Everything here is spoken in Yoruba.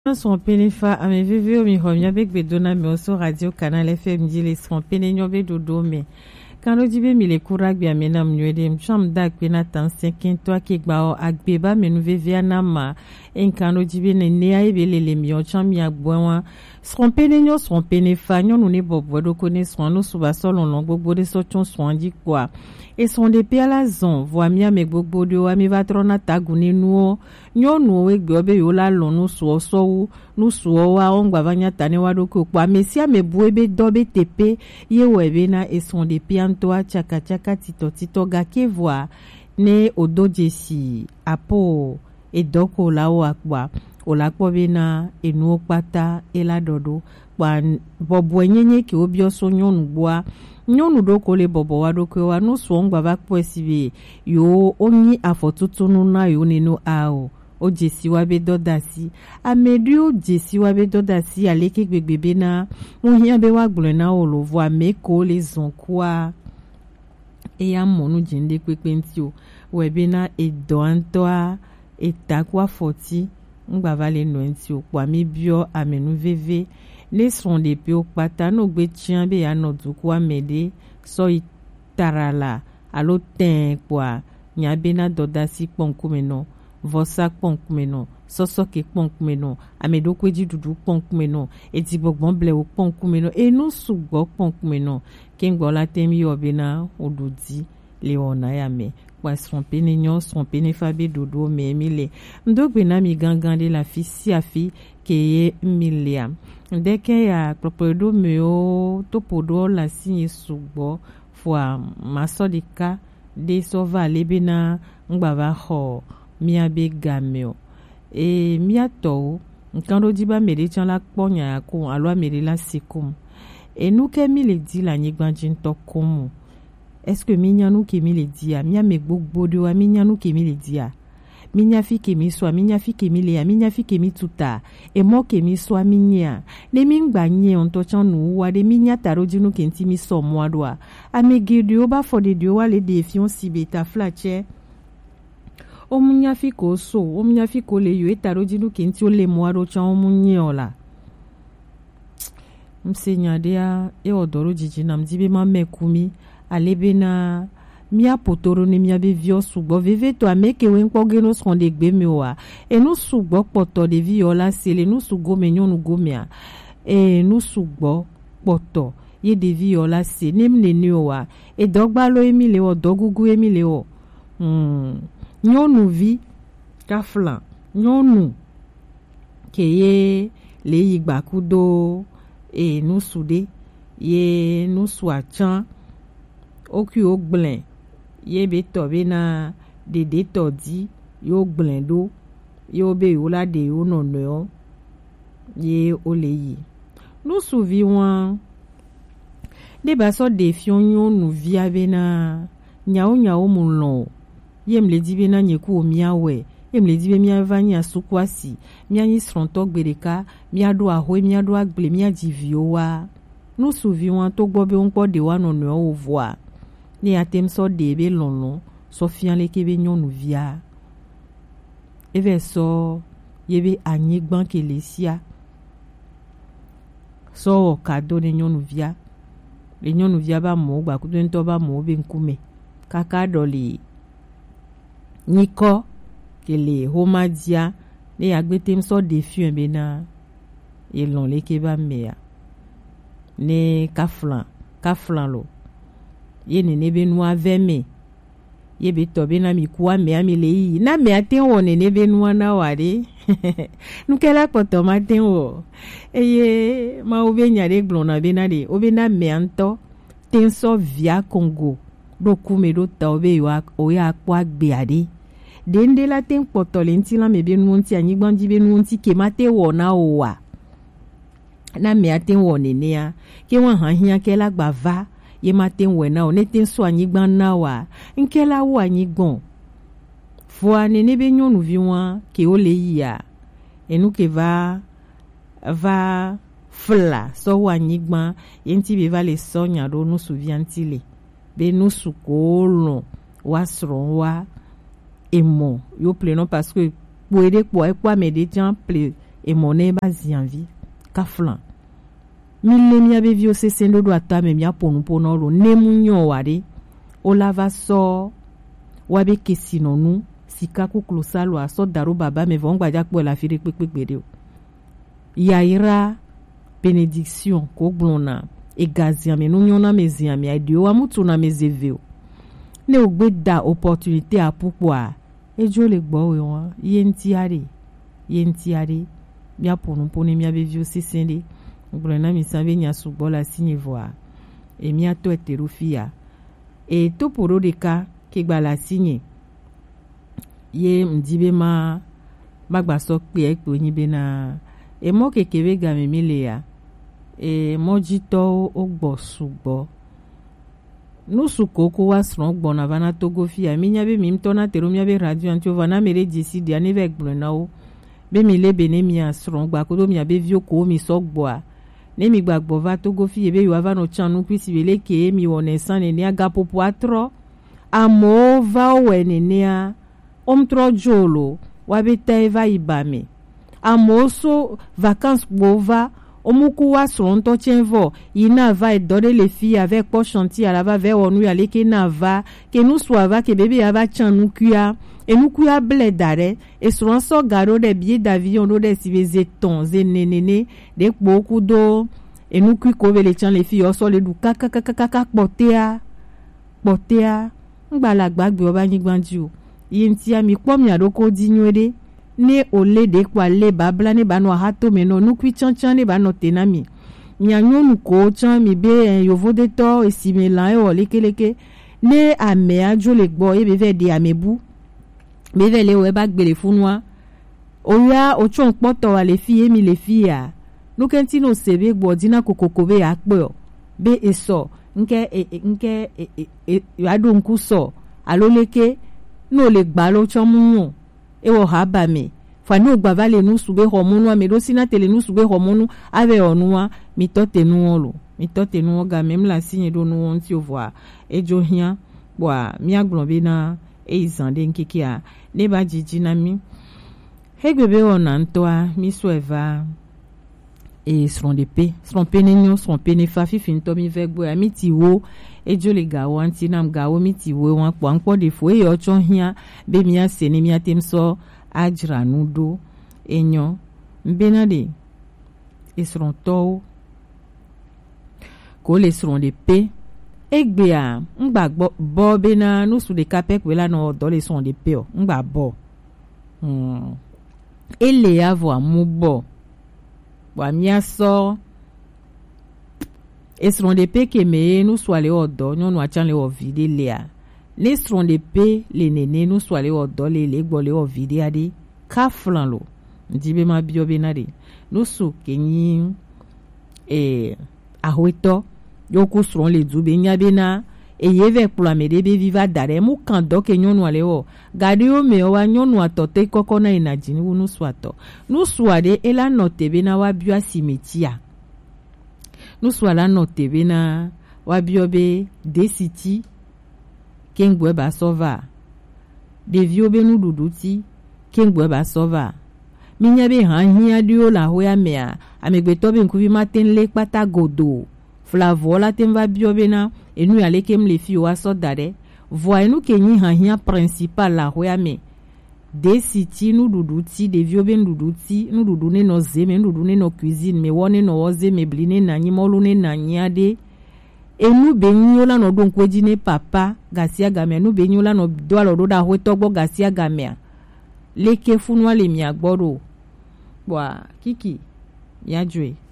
Son penefa ame vivi o mi homia bek bedona me oso radio canal FM jile son penenyo be dodo me kano jibe mi le kurak bi amena mnwede mcham dak pena tan 5 toi ki gba o agbeba me nou vivi anama en kano jibe ne nea ebe le mi o cham ya gbowa son penenyo son penefa nyon nou ne bobo do kone son no suba solo non gbogbo de so chon son di kwa et son de pe la zon voa mi ame gbogbo de wa mi va trona tagune nou nyon nou e gbe yo la lon nou so nu suo wa ongba vanya tane wa do ko kwa mesia me buebe dobe tepe ye webena et son de pianto a chaka chaka tito ga ke voa ne odojesi apo e doko la o akwa o la ko bena e nu pata e la dodo kwa bobo nyenye ki obio so nyonu boa nyonu do ko le bobo wa do ko wa nu so ongba va ko sibe yo onyi afotutunu na yo nenu ao o jesi wabe dodasi amedu o jesi wabe dodasi aleke gbegbe na ohia be wa gbole na o lo vo ameko le zonkwa e ya monu jinde pepenti o webe na edo antoa etakwa foti ngba vale no enti o kwa mi bio amenu veve ne son de pe o pata no gbe tian be ya no dukwa mede so itarala alo ten kwa nyabe na dodasi ponkumeno vosa ponkumeno soso ke ponkumeno amedo kweji dudu ponkumeno etibogbon ble o ponkumeno e no sugbo ponkumeno kengbo la temi obena ododi leona ya me kwa son penenyo son penefabe dodo me emile ndogbe na mi gangande la fi si afi keye milia ndeke ya propodo me o topodo la sinye sugbo fwa masodika de sova lebena ngbava ho mia be gameo e mia to nkando diba mere chan la kponya ya ko alwa mere la sikum e nou ke mi le di la nyigbanjin to komu est-ce que minya nou ke mi le di ya mia me gbogbo de wa minya nou ke mi le di ya minya fi ke mi so minya fi ke mi le ya minya fi ke mi tuta e mo ke mi so minya ne mi ngba nye on to chan nou wa de minya taro di nou ke nti mi so mo adwa amege o ba for de wa le de fion si beta flache omunya fiko so omunya fiko le yo etaro dinu kenti o le moaro cha omunye ola msenya dia e odoro jiji na mdibe ma mekumi alebe na mia potoro ne mia be vio sugbo veve to ameke wen kpoge no sonde gbe mi wa e no sugbo poto de viola sele no sugo menyon no gomia e no sugbo poto ye de viola se nemne ni wa e dogba lo emile o dogugu emile o nyonu vi kaflan nyonu keye le yigba kudo e nu sude ye nu swachan oku ogblin ye be tobe na dede todi yo gblin do yo be yo la de yo nono ye oleyi nu suvi wan de baso de fion nyonu vi avena nyao mulon yem le dibe na nyeku o miawe yem le dibe mia vanya sukwasi mia ni sronto gbereka mia do ahoe mia do agble mia divio wa no suvi wan to gbo be onpo de wa no no o voa ni atem so de be lonlon so fian le kebe nyonu via eve so yebe anyigban kelesia so kado de nyonu via le nyonu via ba mo gba ku to ba mo be nkume kaka doli niko kele homadia ne agbetem so defi en bena elon le keba mea ne kaflan lo ye ne be noa veme ye be to bena mi kwa me amile yi na me aten wo ne be noa na wade nu kela poto maten wo eye ma obe nyare glona bena de obe na me anto ten so via Congo do kume do taube yo o ya kwa gbe ade dende la ten potole nti la me be nu nti anyigbanji be nu nti ke mate wo na o wa na me aten wo nene ya ke wan han hia ke la gba va ye mate wo na o ne ten so anyigban na wa nke la wo anyigban fo anene be nyonu vi wan ke o le ya enu ke va fla so wo anyigban yenti be va le so nya do nu souvianti le be no sukolon wa sron wa emo yo plenon parce que pour aider pour me de tiens et monnaie ba zianvi ka flan mille mia be vio se sendo do ata me mia ponu ponolo nemunyo wade o lava so wabe kesinonu sika ku klosalo aso daru baba me vongba ja po la firi pekpekpede o yaira bénédiction ko blona e gazia me no nyona me zia me adio amutu na me zeveo ne ogbe da opportunité a pupwa ejo le gbo we won yentiare bia ponu poni mia be vio se sende blona mi sabe nya sugbo la signe voir e mia to eterofia e to poro de ka ke gba la signe ye mdibe ma magba so pe e pe yin be na e mo kekebe ga me mile ya e mo jito ogbo sugbo no sukoko wa sron gbo na vana togo fia mi nya be mi mtona tero mi be radio antio vana mere disi dia ne ve gbo na o be mi le bene mi asron gba ko do mi be vio ko mi so gbo a ne mi gbagbo va togo fie be yo va no chanu kwisi bele ke mi wone san ne aga popo atro amo va wene ne a omtro jolo wa be teva ibame amo so vacances bova omuku wa sonto chenvo ina va edore les filles avec pour chantier à la va vers onu ya leke na va que nous soit va que bébé ava chanu kuya et nous kuya blé dare et souvent so garo des billets d'avion do des sivezeton zenenene de beaucoup do et nous kui ko le chan les filles so le du kaka potea ngbala gbagbe oba nyigbanji o yenti ami pom ya doko dinwede ne ole de kwa le babla ne bano hato meno nu kui chanchan ne bano tenami nyanyo nu ko chan mi be yovo de to esimela e ole keleke ne ame ajo le gbo e be ve de amebu be ve le we ba gbele funwa oya ochon poto wa le fi emi le fi ya nu kenti no sebe gbo dina kokoko be akpe o be eso nke ado nku so aloleke no le gba lo chomu ewo haba me fa no gba vale nu sube hormonu a me do sina tele nu sube hormonu ave onua mi tote nu ga même la signe do nu on ti voir e jo hia bwa mi agbon be na e izande nkikia ne ba jiji na mi hegbebe ona ntoa mi soeva et seront de paix seront pénignon seront pénéfa fifin to mi vegbo ya mi ti wo ejo le gawo anti nam gawo mi ti wo won po anpo de fo e yo chon hia be mi ase ni mi atemso ajra nudo enyo mbenade et seront to ko le seront de paix egbe a ngbagbo bo be na no su de capek we la no do le seront de paix o ngba bo ele avo amubo wa miaso esron de pe ke me nous soit les odo nous nous achan les ovide lea l'esron de pe les nene nous soit les odo les gbo les ovide ade ka flan lo ndibe ma bio benade nous su kenyi ahweto yoku sron les dube nya bena e yeve pula me de be viva dare mu kan do ke nyonu ale o gade o me o wa nyonu atote koko na inaji ni nu swato nu swade ela note be na wa bio asimetia nu swala note be na wa bio be de city kengwe ba sova de vio be nu duduti kengwe ba sova minya be han hia dio la ho ya mea amegbeto be nkuvi maten le pata godo flavola temva bio be na enu ale kem le fi wa so dare voa enu kenyi hahia principal la hoya me de city nu duduti de vio ben duduti nu dudune no zeme nu dudune no cuisine me wone no oze me bline na nyi molune na nyade enu benyola no don kwejine papa gasia gamia nu benyola no doalo do da ho togbo gasia gamia leke funwa le mi agboro wa kiki ya jwe